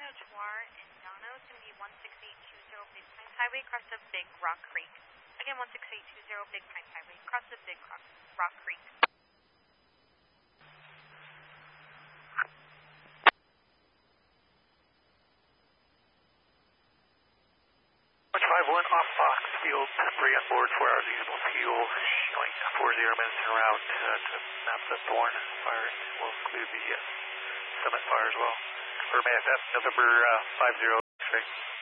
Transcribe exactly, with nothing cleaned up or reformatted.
Noir in Dono. It's going to be one six eight two zero Big Pines Highway across the Big Rock Creek. Again, one six eight two zero Big Pines Highway across the Big Rock, Rock Creek. five one off Fox Field, three on board, four hours usable fuel, showing four zero minutes en route uh, to map the Thorn fire. We'll include the uh, Summit fire as well. For M A S S, November uh, five zero.